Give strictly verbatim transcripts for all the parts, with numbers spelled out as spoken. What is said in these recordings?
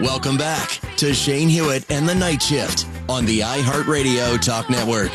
Welcome back to Shane Hewitt and the Night Shift on the iHeartRadio Talk Network.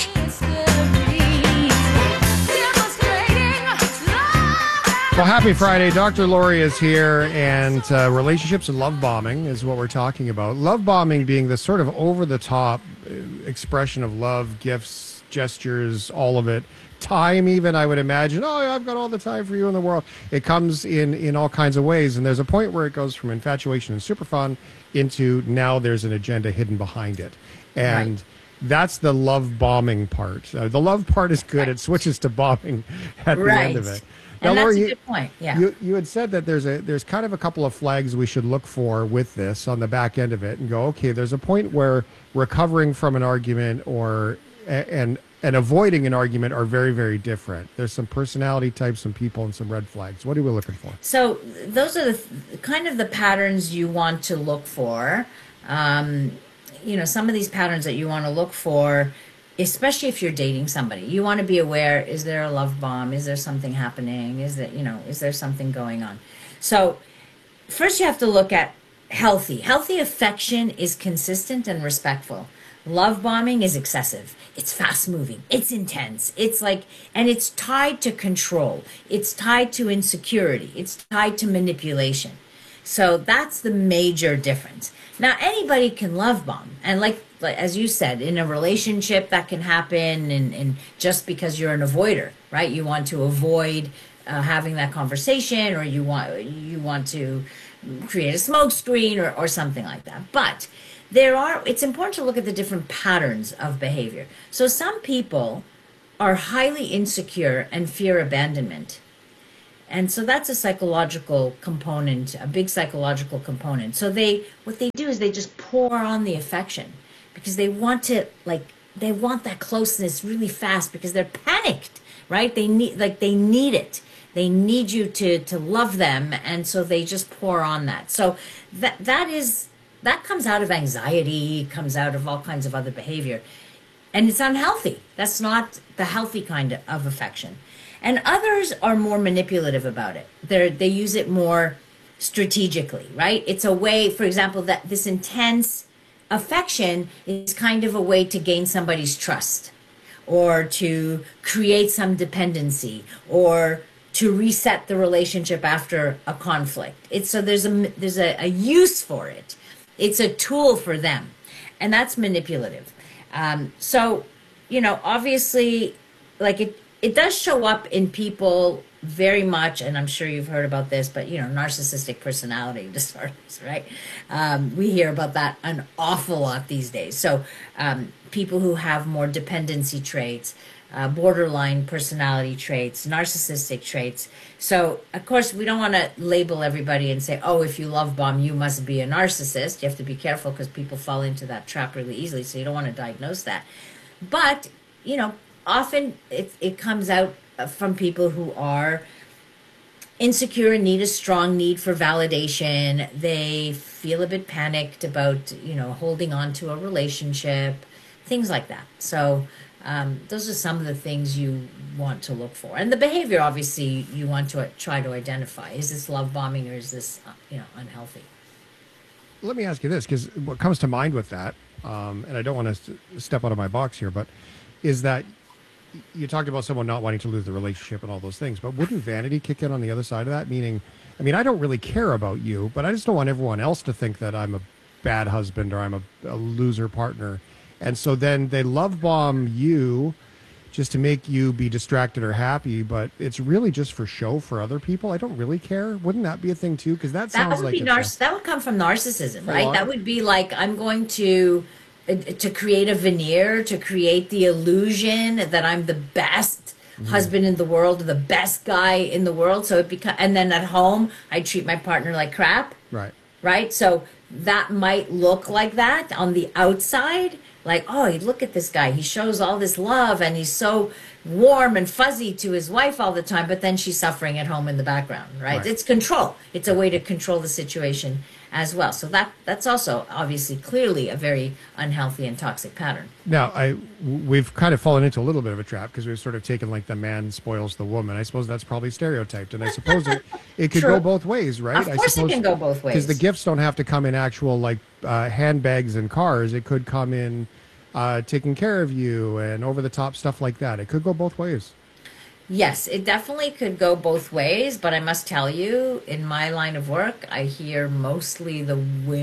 Well, happy Friday. Doctor Lori is here, and uh, relationships and love bombing is what we're talking about. Love bombing being the sort of over-the-top expression of love, gifts, gestures, all of it. Time even, I would imagine. Oh, I've got all the time for you in the world. It comes in, in all kinds of ways, and there's a point where it goes from infatuation and super fun into now there's an agenda hidden behind it. And... Right. That's the love bombing part. Uh, the love part is good. Right. It switches to bombing at right. the end of it. Now, and that's Lori, a good point. Yeah. You, you had said that there's a there's kind of a couple of flags we should look for with this on the back end of it and go, okay, there's a point where recovering from an argument or and and avoiding an argument are very, very different. There's some personality types, some people, and some red flags. What are we looking for? So those are the kind of the patterns you want to look for. Um, you know, some of these patterns that you want to look for, especially if you're dating somebody, you want to be aware, is there a love bomb? Is there something happening? Is that, you know, is there something going on? So first you have to look at healthy. Healthy affection is consistent and respectful. Love bombing is excessive. It's fast moving. It's intense. It's like, and it's tied to control. It's tied to insecurity. It's tied to manipulation. So that's the major difference. Now, anybody can love bomb. And like, like as you said, in a relationship that can happen and, and just because you're an avoider, right? You want to avoid uh, having that conversation, or you want you want to create a smoke screen or, or something like that. But there are, it's important to look at the different patterns of behavior. So some people are highly insecure and fear abandonment. And so that's a psychological component, a big psychological component. So they, what they do is they just pour on the affection because they want to, like, they want that closeness really fast because they're panicked, right? They need, like, they need it. They need you to, to love them. And so they just pour on that. So that, that is, that comes out of anxiety, comes out of all kinds of other behavior. And it's unhealthy. That's not the healthy kind of affection. And others are more manipulative about it. They they use it more strategically, right? It's a way, for example, that this intense affection is kind of a way to gain somebody's trust or to create some dependency or to reset the relationship after a conflict. It's so there's a there's a, a use for it. It's a tool for them, and that's manipulative. Um, so, you know, obviously, like it. It does show up in people very much, and I'm sure you've heard about this, but, you know, narcissistic personality disorders, right? Um, we hear about that an awful lot these days. So um, people who have more dependency traits, uh, borderline personality traits, narcissistic traits. So, of course, we don't want to label everybody and say, oh, if you love bomb, you must be a narcissist. You have to be careful because people fall into that trap really easily, so you don't want to diagnose that. But, you know, often it, it comes out from people who are insecure and need a strong need for validation. They feel a bit panicked about, you know, holding on to a relationship, things like that. So um, those are some of the things you want to look for. And the behavior, obviously, you want to try to identify. Is this love bombing or is this, you know, unhealthy? Let me ask you this, because what comes to mind with that, um, and I don't want to step out of my box here, but is that you talked about someone not wanting to lose the relationship and all those things, but wouldn't vanity kick in on the other side of that? Meaning, I mean, I don't really care about you, but I just don't want everyone else to think that I'm a bad husband or I'm a, a loser partner. And so then they love bomb you just to make you be distracted or happy, but it's really just for show for other people. I don't really care. Wouldn't that be a thing too? Because that sounds that would like be nar- a, that would come from narcissism, right? That would be like, I'm going to to create a veneer, to create the illusion that I'm the best mm-hmm. husband in the world, the best guy in the world. So it becomes, and then at home, I treat my partner like crap. Right. Right. So that might look like that on the outside. Like, oh, look at this guy. He shows all this love and he's so warm and fuzzy to his wife all the time. But then she's suffering at home in the background. Right. right. It's control. It's a way to control the situation as well. So that that's also obviously clearly a very unhealthy and toxic pattern. Now, I we've kind of fallen into a little bit of a trap because we've sort of taken like the man spoils the woman. I suppose that's probably stereotyped, and I suppose it, it could True. go both ways, right? Of course I suppose, it can go both ways. because the gifts don't have to come in actual like uh, handbags and cars. It could come in uh, taking care of you and over the top stuff like that. It could go both ways. Yes, it definitely could go both ways, but I must tell you, in my line of work, I hear mostly the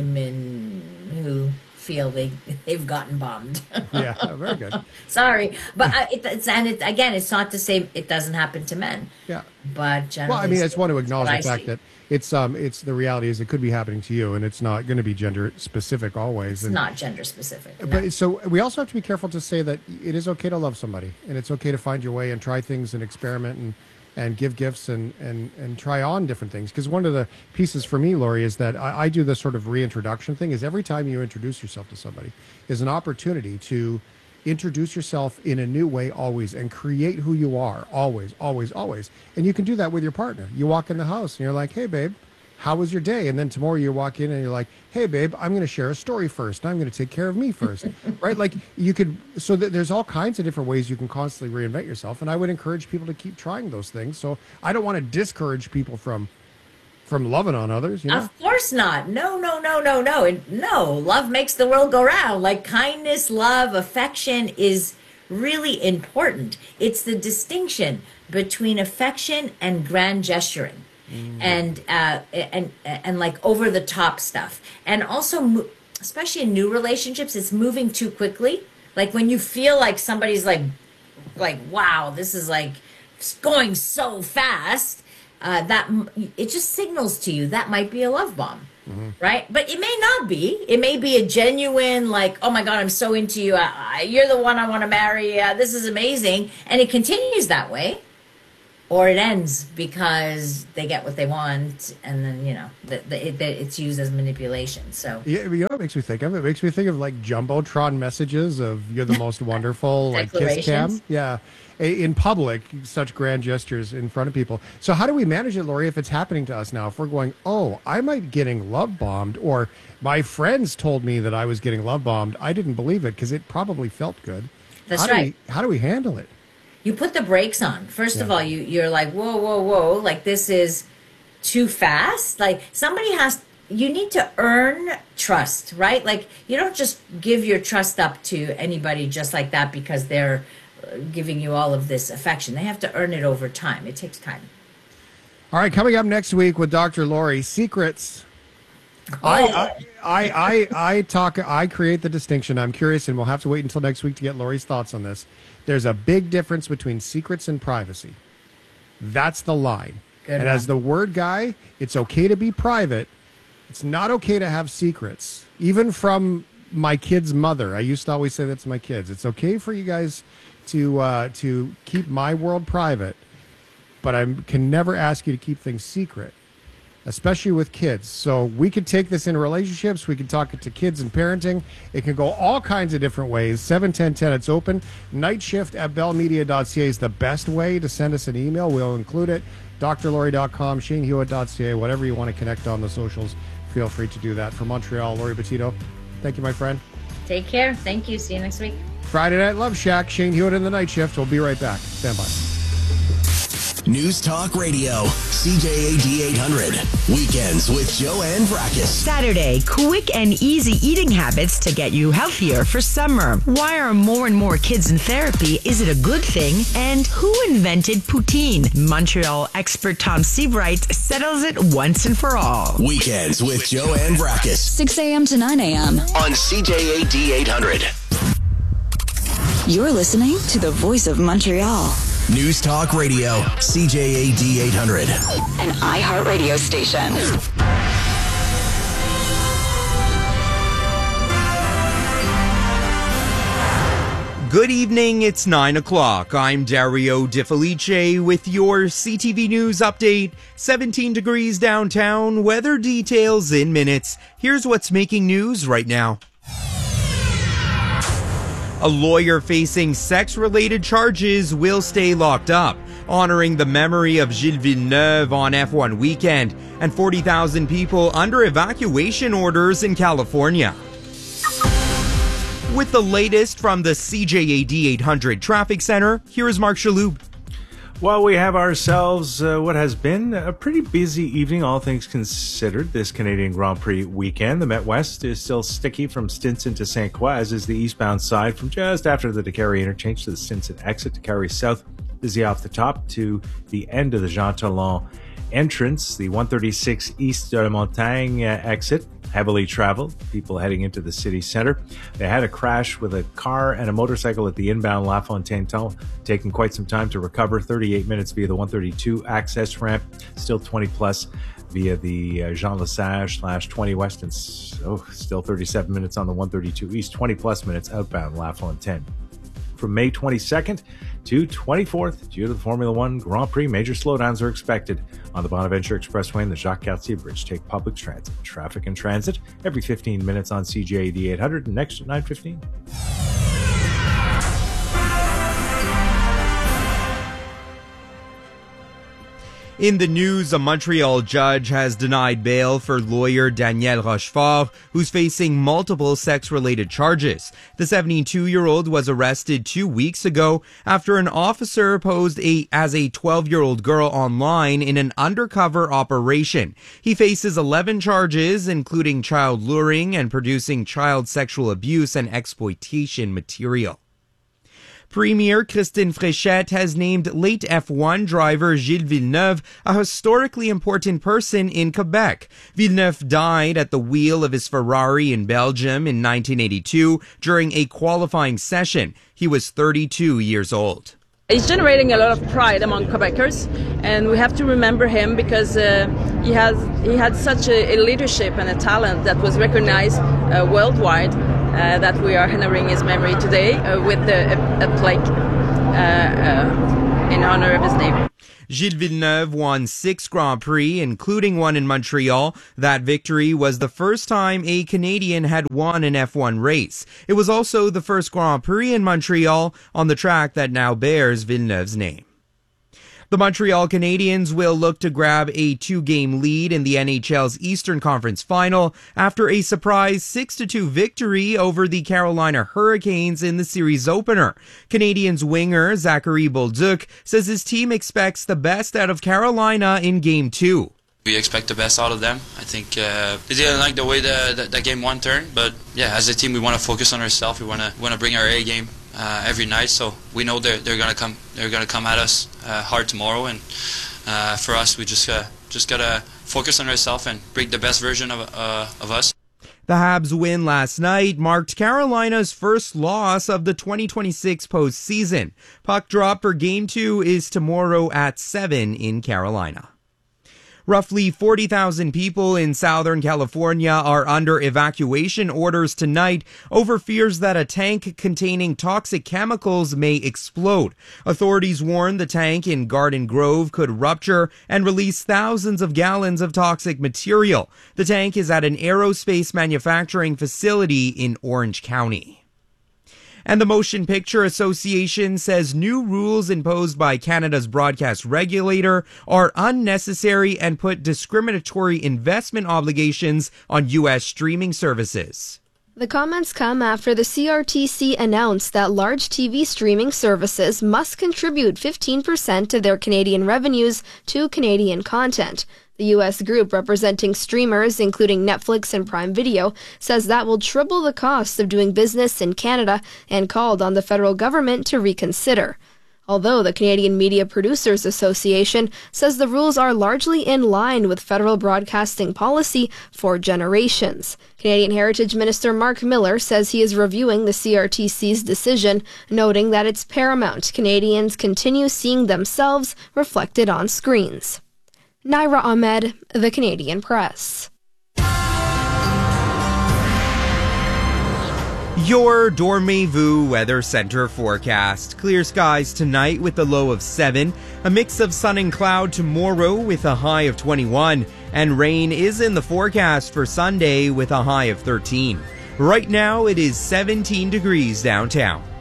women who feel they they've gotten bombed. Yeah, very good. Sorry, but I, it, it's and it, again, it's not to say it doesn't happen to men. Yeah. But generally, Well, I mean, I just want to acknowledge that's the what I fact see. that it's um it's the reality is it could be happening to you, and it's not going to be gender specific always. It's and, not gender specific. no. But so we also have to be careful to say that it is okay to love somebody, and it's okay to find your way and try things and experiment and, and give gifts and, and, and try on different things. Because one of the pieces for me, Lori, is that I, I do this sort of reintroduction thing. Is every time you introduce yourself to somebody is an opportunity to introduce yourself in a new way always and create who you are always, always, always. And you can do that with your partner. You walk in the house and you're like, hey, babe, how was your day? And then tomorrow you walk in and you're like, hey, babe, I'm going to share a story first. I'm going to take care of me first, right? Like you could, so that there's all kinds of different ways you can constantly reinvent yourself. And I would encourage people to keep trying those things. So I don't want to discourage people from, from loving on others, you know? Of course not. No, no, no, no, no. And no, love makes the world go round. Like kindness, love, affection is really important. It's the distinction between affection and grand gesturing. Mm. And uh, and and like over the top stuff, and also mo- especially in new relationships, it's moving too quickly. Like when you feel like somebody's like, like wow, this is like going so fast. Uh, that it just signals to you that might be a love bomb, mm-hmm. right? But it may not be. It may be a genuine like, oh my God, I'm so into you. I, I, you're the one I want to marry. Uh, this is amazing, and it continues that way. Or it ends because they get what they want, and then you know the, the, it, the, it's used as manipulation. So yeah, you know what it makes me think of? It makes me think of like jumbotron messages of "You're the most wonderful," like kiss cam. Yeah, in public, such grand gestures in front of people. So how do we manage it, Lori? If it's happening to us now, if we're going, oh, I might be getting love bombed, or my friends told me that I was getting love bombed. I didn't believe it because it probably felt good. That's how right. Do we, how do we handle it? You put the brakes on. First Yeah. of all, you, you're like, whoa, whoa, whoa, like this is too fast. Like somebody has, you need to earn trust, right? Like you don't just give your trust up to anybody just like that because they're giving you all of this affection. They have to earn it over time. It takes time. All right, coming up next week with Doctor Lori, secrets. Oh. I, I, I, I, I talk. I create the distinction. I'm curious, and we'll have to wait until next week to get Lori's thoughts on this. There's a big difference between secrets and privacy. That's the line. Good and one. as the word guy, it's okay to be private. It's not okay to have secrets, even from my kid's mother. I used to always say that to my kids. It's okay for you guys to uh, to keep my world private, but I can never ask you to keep things secret, especially with kids. So we could take this in relationships. We can talk it to kids and parenting. It can go all kinds of different ways. seven ten ten, it's open. Night shift at bell media dot c a is the best way to send us an email. We'll include it. D R Lori dot com, Shane Hewitt dot c a, whatever you want to connect on the socials, feel free to do that. From Montreal, Lori Petito, thank you, my friend. Take care. Thank you. See you next week. Friday Night Love Shack, Shane Hewitt in the night shift. We'll be right back. Stand by. News Talk Radio, C J A D eight hundred. Weekends with Joanne Vrackus. Saturday, quick and easy eating habits to get you healthier for summer. Why are more and more kids in therapy? Is it a good thing? And who invented poutine? Montreal expert Tom Seabright settles it once and for all. Weekends with Joanne Vrackus. six a.m. to nine a.m. On C J A D eight hundred. You're listening to the voice of Montreal. News Talk Radio, C J A D eight hundred. An iHeartRadio station. Good evening, it's nine o'clock. I'm Dario Di Felice with your C T V News update. seventeen degrees downtown, weather details in minutes. Here's what's making news right now. A lawyer facing sex-related charges will stay locked up. honoring the memory of Gilles Villeneuve on F one weekend, and forty thousand people under evacuation orders in California. With the latest from the C J A D eight hundred Traffic Center, here is Mark Shaloub. Well, we have ourselves uh, what has been a pretty busy evening, all things considered, this Canadian Grand Prix weekend. The Met West is still sticky from Stinson to Saint Croix, as is the eastbound side from just after the Décarie interchange to the Stinson exit. Décarie South busy off the top to the end of the Jean Talon entrance. The one thirty-six East de la Montagne uh, exit, heavily traveled, people heading into the city center. They had a crash with a car and a motorcycle at the inbound La Fontaine tunnel, taking quite some time to recover. thirty-eight minutes via the one thirty-two access ramp, still twenty plus via the uh, Jean Lesage slash twenty West, and oh, still thirty-seven minutes on the one thirty-two East, twenty plus minutes outbound La Fontaine. From May twenty-second to twenty-fourth, due to the Formula One Grand Prix, major slowdowns are expected on the Bonaventure Expressway and the Jacques-Cartier Bridge. Take public transit. Traffic and transit every fifteen minutes on C J A D eight hundred and next at nine fifteen. In the news, a Montreal judge has denied bail for lawyer Danielle Rochefort, who's facing multiple sex-related charges. The seventy-two-year-old was arrested two weeks ago after an officer posed a, as a twelve-year-old girl online in an undercover operation. He faces eleven charges, including child luring and producing child sexual abuse and exploitation material. Premier Christine Fréchette has named late F one driver Gilles Villeneuve a historically important person in Quebec. Villeneuve died at the wheel of his Ferrari in Belgium in nineteen eighty-two during a qualifying session. He was thirty-two years old. He's generating a lot of pride among Quebecers, and we have to remember him because uh, he has he had such a, a leadership and a talent that was recognized uh, worldwide. Uh, that we are honoring his memory today uh, with a, a, a plaque uh, uh, in honor of his name. Gilles Villeneuve won six Grand Prix, including one in Montreal. That victory was the first time a Canadian had won an F one race. It was also the first Grand Prix in Montreal on the track that now bears Villeneuve's name. The Montreal Canadiens will look to grab a two-game lead in the N H L's Eastern Conference Final after a surprise six to two victory over the Carolina Hurricanes in the series opener. Canadiens winger Zachary Bolduc says his team expects the best out of Carolina in Game two. We expect the best out of them. I think uh, they didn't like the way the, the, the game one turned, but yeah, as a team we want to focus on ourselves. We want to want to bring our A game uh, every night. So we know they're they're gonna come they're gonna come at us uh, hard tomorrow, and uh, for us we just uh, just gotta focus on ourselves and bring the best version of uh, of us. The Habs win last night marked Carolina's first loss of the twenty twenty-six postseason. Puck drop for Game two is tomorrow at seven in Carolina. Roughly forty thousand people in Southern California are under evacuation orders tonight over fears that a tank containing toxic chemicals may explode. Authorities warn the tank in Garden Grove could rupture and release thousands of gallons of toxic material. The tank is at an aerospace manufacturing facility in Orange County. And the Motion Picture Association says new rules imposed by Canada's broadcast regulator are unnecessary and put discriminatory investment obligations on U S streaming services. The comments come after the C R T C announced that large T V streaming services must contribute fifteen percent of their Canadian revenues to Canadian content. The U S group representing streamers, including Netflix and Prime Video, says that will triple the cost of doing business in Canada and called on the federal government to reconsider. Although the Canadian Media Producers Association says the rules are largely in line with federal broadcasting policy for generations. Canadian Heritage Minister Mark Miller says he is reviewing the C R T C's decision, noting that it's paramount Canadians continue seeing themselves reflected on screens. Naira Ahmed, The Canadian Press. Your Dormez-vous Weather Center forecast. Clear skies tonight with a low of seven. A mix of sun and cloud tomorrow with a high of twenty-one. And rain is in the forecast for Sunday with a high of thirteen. Right now it is seventeen degrees downtown.